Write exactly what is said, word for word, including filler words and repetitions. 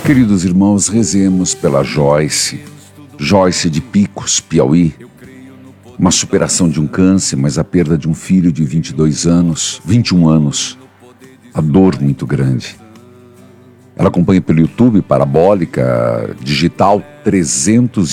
Queridos irmãos, rezemos pela Joyce, Joyce de Picos, Piauí. Uma superação de um câncer, mas a perda de um filho de vinte e dois anos, vinte e um anos. A dor muito grande. Ela acompanha pelo YouTube Parabólica Digital trezentos